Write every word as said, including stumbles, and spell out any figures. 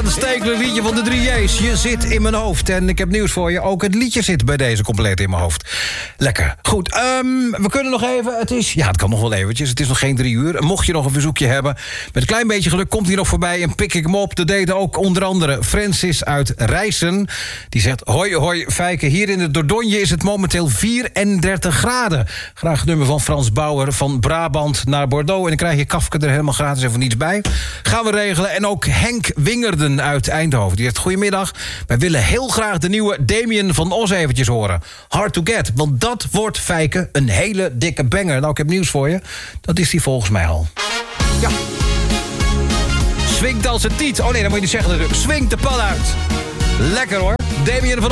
aanstekelijk liedje van de drie J's. Je zit in mijn hoofd. En ik heb nieuws voor je. Ook het liedje zit bij deze compleet in mijn hoofd. Lekker. Goed, um, we kunnen nog even... Het is... Ja, het kan nog wel eventjes. Het is nog geen drie uur. Mocht je nog een verzoekje hebben... met een klein beetje geluk komt hij nog voorbij... en pik ik hem op. Dat deden ook onder andere Francis uit Rijssen. Die zegt... Hoi, hoi, Fijke. Hier in de Dordogne is het momenteel vierendertig graden. Graag het nummer van Frans Bauer van Brabant naar Bordeaux. En dan krijg je Kafka er helemaal gratis even niets bij. Gaan we regelen. En ook Henk Wingerden uit Eindhoven. Die zegt, goedemiddag. Wij willen heel graag de nieuwe Damien van Os eventjes horen. Hard to Get. Want dat wordt, Fijke, een hele dikke banger. Nou, ik heb nieuws voor je. Dat is die volgens mij al. Ja. Swingt als een tiet. Oh nee, dat moet je niet zeggen natuurlijk. Swingt de pan uit. Lekker hoor. Damien van